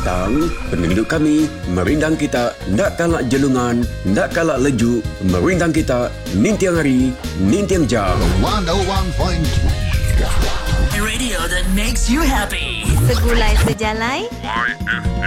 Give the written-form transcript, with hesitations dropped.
datang, penduduk kami merindang kita, ndak kalak jelungan, ndak kalak leju, merindang kita, nintiang hari, nintiang jam. 101.3 Radio that makes you happy. Segulai sejalai